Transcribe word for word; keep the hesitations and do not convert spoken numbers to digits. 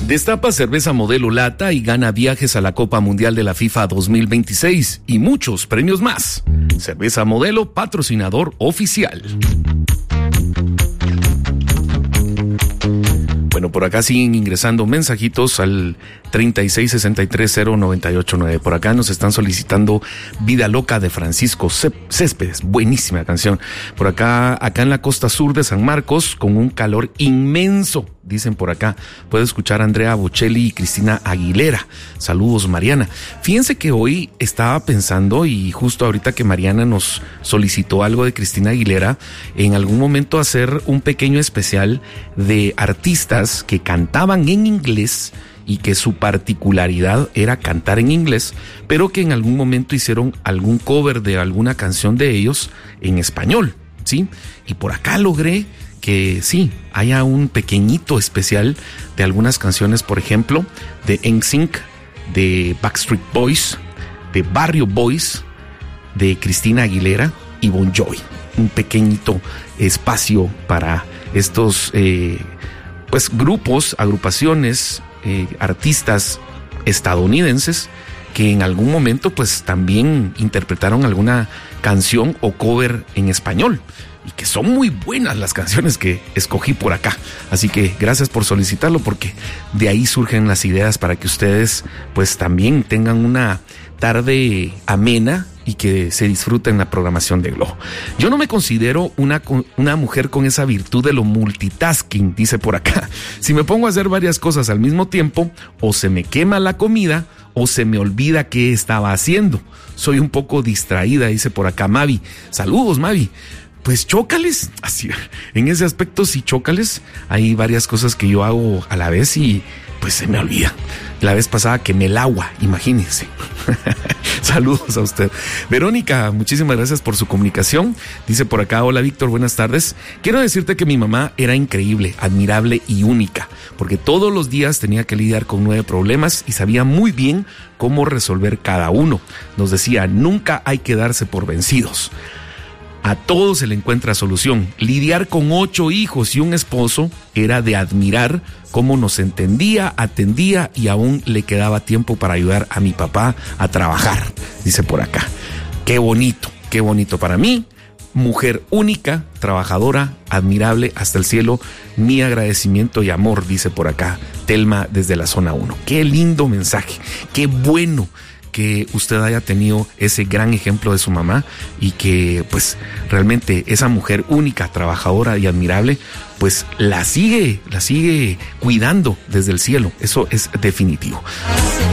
Destapa cerveza modelo lata y gana viajes a la Copa Mundial de la FIFA dos mil veintiséis y muchos premios más. Cerveza Modelo, patrocinador oficial. Bueno, por acá siguen ingresando mensajitos al treinta y seis sesenta y tres cero noventa y ocho nueve. Por acá nos están solicitando Vida Loca de Francisco Céspedes. Buenísima canción. Por acá, acá en la costa sur de San Marcos, con un calor inmenso, dicen por acá. Puede escuchar a Andrea Bocelli y Cristina Aguilera. Saludos, Mariana. Fíjense que hoy estaba pensando, y justo ahorita que Mariana nos solicitó algo de Cristina Aguilera, en algún momento hacer un pequeño especial de artistas que cantaban en inglés y que su particularidad era cantar en inglés, pero que en algún momento hicieron algún cover de alguna canción de ellos en español, ¿sí? Y por acá logré que sí, haya un pequeñito especial de algunas canciones, por ejemplo, de N Sync, de Backstreet Boys, de Barrio Boys, de Cristina Aguilera y Bon Jovi. Un pequeñito espacio para estos eh, pues grupos, agrupaciones, eh, artistas estadounidenses que en algún momento pues también interpretaron alguna canción o cover en español. Y que son muy buenas las canciones que escogí por acá. Así que gracias por solicitarlo, porque de ahí surgen las ideas para que ustedes pues también tengan una tarde amena y que se disfruten la programación de Globo. Yo no me considero una, una mujer con esa virtud de lo multitasking, dice por acá. Si me pongo a hacer varias cosas al mismo tiempo, o se me quema la comida o se me olvida qué estaba haciendo. Soy un poco distraída, dice por acá Mavi. Saludos, Mavi. Pues chócales, así, en ese aspecto sí chócales. Hay varias cosas que yo hago a la vez y pues se me olvida. La vez pasada quemé el agua, imagínense. Saludos a usted. Verónica, muchísimas gracias por su comunicación. Dice por acá, hola Víctor, buenas tardes. Quiero decirte que mi mamá era increíble, admirable y única, porque todos los días tenía que lidiar con nueve problemas y sabía muy bien cómo resolver cada uno. Nos decía, nunca hay que darse por vencidos. A todo se le encuentra solución. Lidiar con ocho hijos y un esposo era de admirar cómo nos entendía, atendía y aún le quedaba tiempo para ayudar a mi papá a trabajar, dice por acá. Qué bonito, qué bonito para mí. Mujer única, trabajadora, admirable hasta el cielo. Mi agradecimiento y amor, dice por acá Telma desde la zona uno. Qué lindo mensaje, qué bueno que usted haya tenido ese gran ejemplo de su mamá y que pues realmente esa mujer única, trabajadora y admirable pues la sigue, la sigue cuidando desde el cielo. Eso es definitivo.